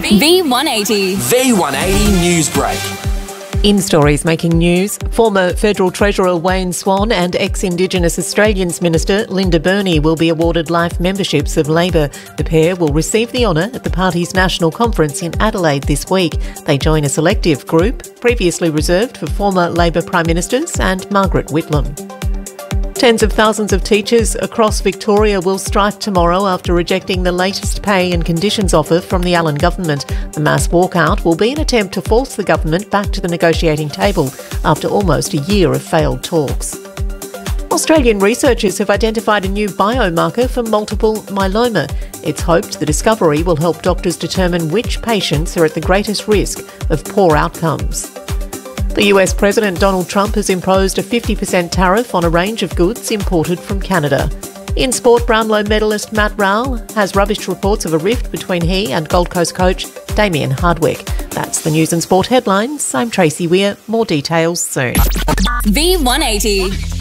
V180. V180 News Break. In stories making news, former Federal Treasurer Wayne Swan and ex-Indigenous Australians Minister Linda Burney will be awarded life memberships of Labor. The pair will receive the honour at the party's national conference in Adelaide this week. They join a selective group previously reserved for former Labor Prime Ministers and Margaret Whitlam. Tens of thousands of teachers across Victoria will strike tomorrow after rejecting the latest pay and conditions offer from the Allan government. The mass walkout will be an attempt to force the government back to the negotiating table after almost a year of failed talks. Australian researchers have identified a new biomarker for multiple myeloma. It's hoped the discovery will help doctors determine which patients are at the greatest risk of poor outcomes. The US President Donald Trump has imposed a 50% tariff on a range of goods imported from Canada. In sport, Brownlow medalist Matt Rowell has rubbished reports of a rift between he and Gold Coast coach Damien Hardwick. That's the news and sport headlines. I'm Tracy Weir. More details soon. V180.